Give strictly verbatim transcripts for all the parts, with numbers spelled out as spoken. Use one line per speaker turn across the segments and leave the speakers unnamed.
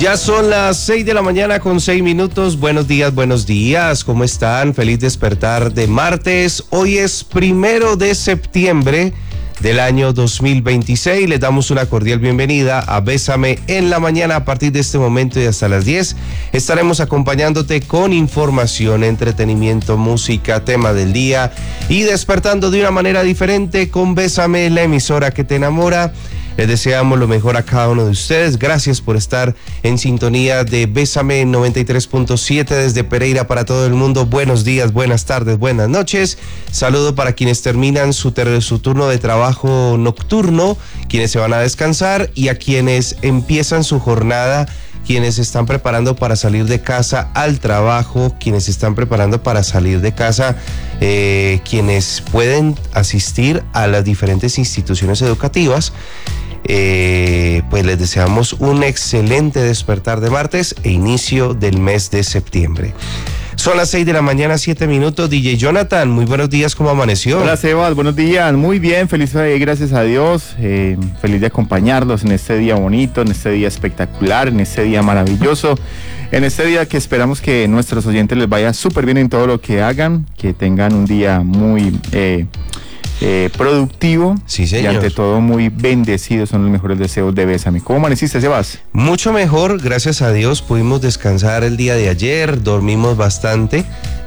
Ya son las seis de la mañana con seis minutos. Buenos días, buenos días. ¿Cómo están? Feliz despertar de martes. Hoy es primero de septiembre del año dos mil veintiséis. Les damos una cordial bienvenida a Bésame en la mañana. A partir de este momento y hasta las diez estaremos acompañándote con información, entretenimiento, música, tema del día y despertando de una manera diferente con Bésame, la emisora que te enamora. Les deseamos lo mejor a cada uno de ustedes. Gracias por estar en sintonía de Bésame noventa y tres punto siete desde Pereira para todo el mundo. Buenos días, buenas tardes, buenas noches. Saludo para quienes terminan su, ter- su turno de trabajo nocturno, quienes se van a descansar y a quienes empiezan su jornada, quienes se están preparando para salir de casa al trabajo, quienes se están preparando para salir de casa, eh, quienes pueden asistir a las diferentes instituciones educativas. Eh, pues les deseamos un excelente despertar de martes e inicio del mes de septiembre. Son las seis de la mañana, siete minutos. D J Jonathan, muy buenos días, ¿cómo amaneció?
Hola Sebas, buenos días, muy bien, feliz eh, gracias a Dios, eh, feliz de acompañarlos en este día bonito, en este día espectacular, en este día maravilloso, en este día que esperamos que nuestros oyentes les vaya súper bien en todo lo que hagan, que tengan un día muy eh, eh, productivo,
sí, señor,
y ante todo muy bendecido. Son los mejores deseos de Bésame. ¿Cómo amaneciste, Sebas?
Mucho mejor, gracias a Dios. Pudimos descansar el día de ayer, dormimos bastante.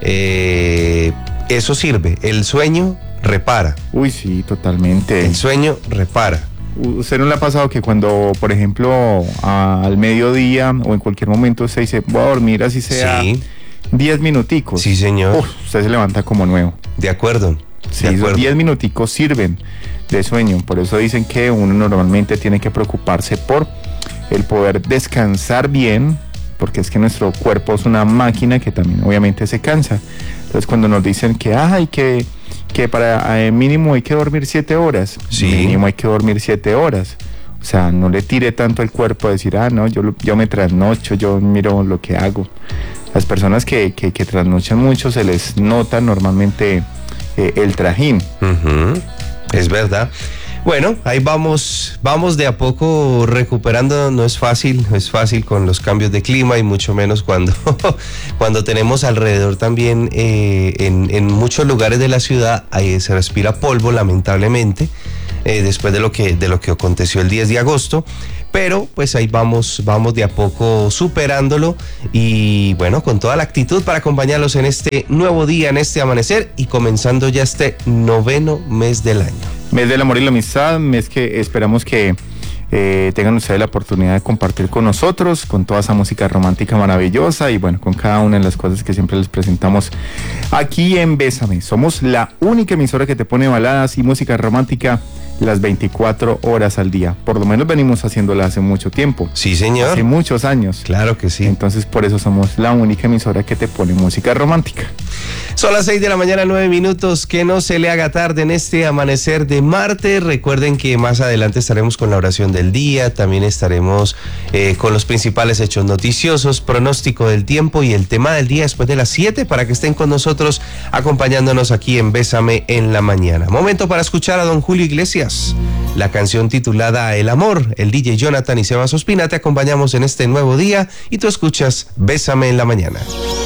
Eh, eso sirve. El sueño repara.
Uy, sí, totalmente.
El sueño repara.
¿Usted no le ha pasado que cuando, por ejemplo, a, al mediodía o en cualquier momento usted dice, voy a dormir así sea
sí.
diez minuticos?
Sí, señor.
Uf, usted se levanta como nuevo.
De acuerdo.
Sí, esos diez minuticos sirven de sueño. Por eso dicen que uno normalmente tiene que preocuparse por el poder descansar bien, porque es que nuestro cuerpo es una máquina que también obviamente se cansa. Entonces cuando nos dicen que ay, que, que para eh, mínimo hay que dormir siete horas,
sí.
mínimo hay que dormir siete horas. O sea, no le tire tanto al cuerpo a decir, ah, no, yo, yo me trasnocho, yo miro lo que hago. Las personas que, que, que trasnochan mucho se les nota normalmente eh, el trajín.
Uh-huh. Es verdad. Bueno, ahí vamos, vamos de a poco recuperando. No es fácil, no es fácil con los cambios de clima y mucho menos cuando, cuando tenemos alrededor también eh, en, en muchos lugares de la ciudad ahí se respira polvo, lamentablemente, eh, después de lo que de lo que aconteció el diez de agosto. Pero pues ahí vamos, vamos de a poco superándolo y bueno, con toda la actitud para acompañarlos en este nuevo día, en este amanecer y comenzando ya este noveno mes del año.
Mes del amor y la amistad, mes que esperamos que eh, tengan ustedes la oportunidad de compartir con nosotros, con toda esa música romántica maravillosa y bueno, con cada una de las cosas que siempre les presentamos aquí en Bésame. Somos la única emisora que te pone baladas y música romántica las veinticuatro horas al día. Por lo menos venimos haciéndola hace mucho tiempo.
Sí, señor.
Hace muchos años.
Claro que sí.
Entonces por eso somos la única emisora que te pone música romántica.
Son las seis de la mañana, nueve minutos. Que no se le haga tarde en este amanecer de martes. Recuerden que más adelante estaremos con la oración del día. También estaremos eh, con los principales hechos noticiosos, pronóstico del tiempo y el tema del día después de las siete para que estén con nosotros acompañándonos aquí en Bésame en la mañana. Momento para escuchar a don Julio Iglesias. La canción titulada El Amor. El D J Jonathan y Sebas Ospina te acompañamos en este nuevo día y tú escuchas Bésame en la mañana.